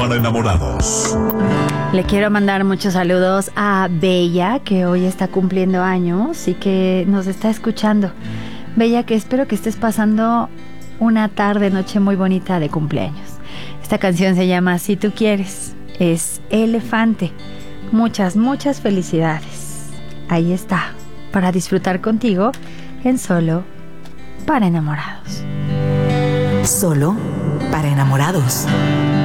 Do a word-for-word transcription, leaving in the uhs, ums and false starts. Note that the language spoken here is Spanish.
Para enamorados. Le quiero mandar muchos saludos a Bella, que hoy está cumpliendo años y que nos está escuchando. Bella, que espero que estés pasando una tarde, noche muy bonita de cumpleaños. Esta canción se llama Si tú quieres. Es Elefante. Muchas, muchas felicidades. Ahí está, para disfrutar contigo en Solo para Enamorados. Solo para Enamorados.